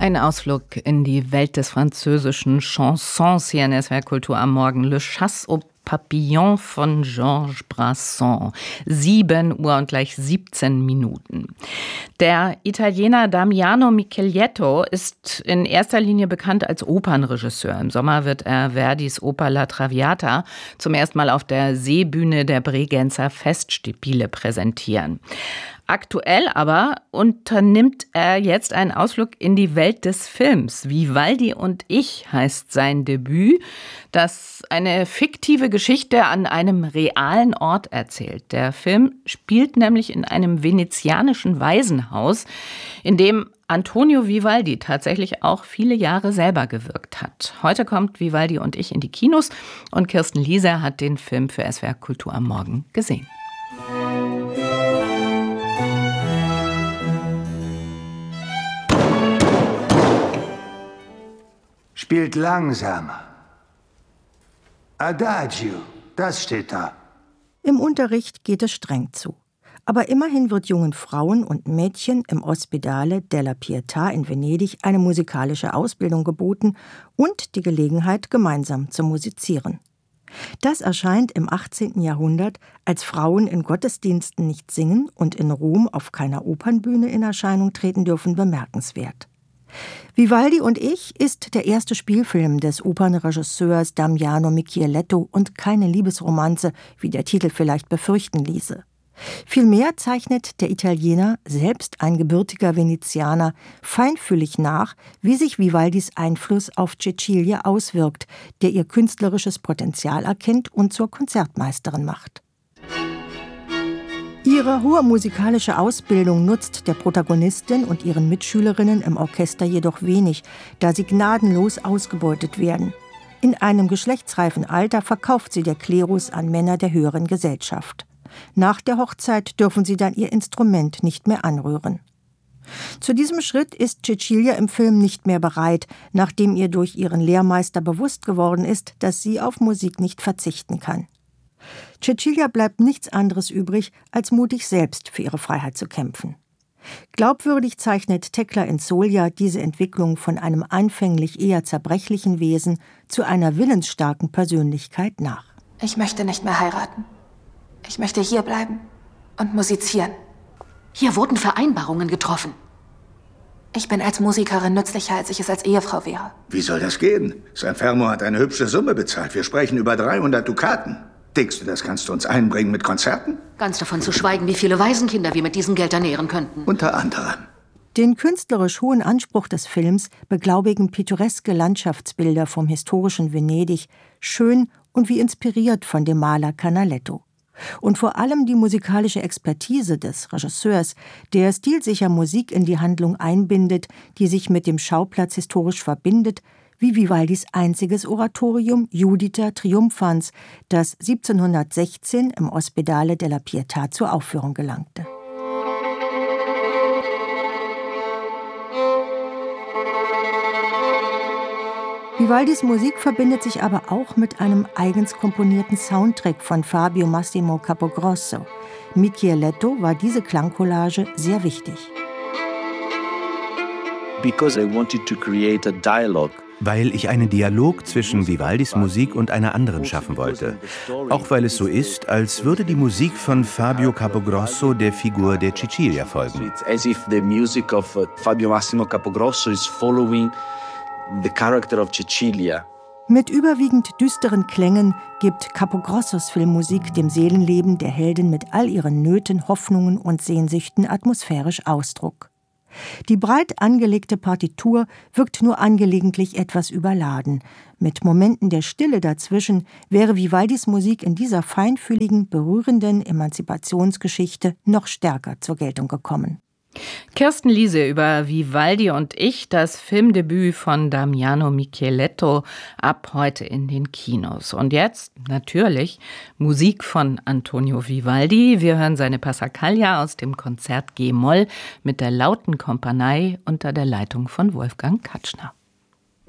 Ein Ausflug in die Welt des französischen Chansons hier in SWR Kultur am Morgen. Le Chasse aux Papillons von Georges Brassens. 7 Uhr und gleich 17 Minuten. Der Italiener Damiano Micheletto ist in erster Linie bekannt als Opernregisseur. Im Sommer wird er Verdis Oper La Traviata zum ersten Mal auf der Seebühne der Bregenzer Festspiele präsentieren. Aktuell aber unternimmt er jetzt einen Ausflug in die Welt des Films. Vivaldi und ich heißt sein Debüt, das eine fiktive Geschichte an einem realen Ort erzählt. Der Film spielt nämlich in einem venezianischen Waisenhaus, in dem Antonio Vivaldi tatsächlich auch viele Jahre selber gewirkt hat. Heute kommt Vivaldi und ich in die Kinos und Kirsten Liese hat den Film für SWR Kultur am Morgen gesehen. Spielt langsamer. Adagio, das steht da. Im Unterricht geht es streng zu. Aber immerhin wird jungen Frauen und Mädchen im Ospedale della Pietà in Venedig eine musikalische Ausbildung geboten und die Gelegenheit, gemeinsam zu musizieren. Das erscheint im 18. Jahrhundert, als Frauen in Gottesdiensten nicht singen und in Rom auf keiner Opernbühne in Erscheinung treten dürfen, bemerkenswert. Vivaldi und ich ist der erste Spielfilm des Opernregisseurs Damiano Micheletto und keine Liebesromanze, wie der Titel vielleicht befürchten ließe. Vielmehr zeichnet der Italiener, selbst ein gebürtiger Venezianer, feinfühlig nach, wie sich Vivaldis Einfluss auf Cecilia auswirkt, der ihr künstlerisches Potenzial erkennt und zur Konzertmeisterin macht. Ihre hohe musikalische Ausbildung nutzt der Protagonistin und ihren Mitschülerinnen im Orchester jedoch wenig, da sie gnadenlos ausgebeutet werden. In einem geschlechtsreifen Alter verkauft sie der Klerus an Männer der höheren Gesellschaft. Nach der Hochzeit dürfen sie dann ihr Instrument nicht mehr anrühren. Zu diesem Schritt ist Cecilia im Film nicht mehr bereit, nachdem ihr durch ihren Lehrmeister bewusst geworden ist, dass sie auf Musik nicht verzichten kann. Cecilia bleibt nichts anderes übrig, als mutig selbst für ihre Freiheit zu kämpfen. Glaubwürdig zeichnet Tecla Insoglia diese Entwicklung von einem anfänglich eher zerbrechlichen Wesen zu einer willensstarken Persönlichkeit nach. Ich möchte nicht mehr heiraten. Ich möchte hier bleiben und musizieren. Hier wurden Vereinbarungen getroffen. Ich bin als Musikerin nützlicher, als ich es als Ehefrau wäre. Wie soll das gehen? San Fermo hat eine hübsche Summe bezahlt. Wir sprechen über 300 Dukaten. Denkst du, das kannst du uns einbringen mit Konzerten? Ganz davon zu schweigen, wie viele Waisenkinder wir mit diesem Geld ernähren könnten. Unter anderem. Den künstlerisch hohen Anspruch des Films beglaubigen pittoreske Landschaftsbilder vom historischen Venedig, schön und wie inspiriert von dem Maler Canaletto. Und vor allem die musikalische Expertise des Regisseurs, der stilsicher Musik in die Handlung einbindet, die sich mit dem Schauplatz historisch verbindet, wie Vivaldis einziges Oratorium Judita Triumphans, das 1716 im Ospedale della Pietà zur Aufführung gelangte. Vivaldis Musik verbindet sich aber auch mit einem eigens komponierten Soundtrack von Fabio Massimo Capogrossi. Micheletto war diese Klangcollage sehr wichtig. Because I wanted to create a dialogue. Weil ich einen Dialog zwischen Vivaldis Musik und einer anderen schaffen wollte. Auch weil es so ist, als würde die Musik von Fabio Capogrossi der Figur der Cecilia folgen. As if the music of Fabio Massimo Capogrossi is following the character of Cecilia. Mit überwiegend düsteren Klängen gibt Capogrossos Filmmusik dem Seelenleben der Heldin mit all ihren Nöten, Hoffnungen und Sehnsüchten atmosphärisch Ausdruck. Die breit angelegte Partitur wirkt nur angelegentlich etwas überladen. Mit Momenten der Stille dazwischen wäre Vivaldis Musik in dieser feinfühligen, berührenden Emanzipationsgeschichte noch stärker zur Geltung gekommen. Kirsten Liese über Vivaldi und ich, das Filmdebüt von Damiano Micheletto, ab heute in den Kinos. Und jetzt natürlich Musik von Antonio Vivaldi. Wir hören seine Passacaglia aus dem Konzert G-Moll mit der Lauten Kompanie unter der Leitung von Wolfgang Katschner.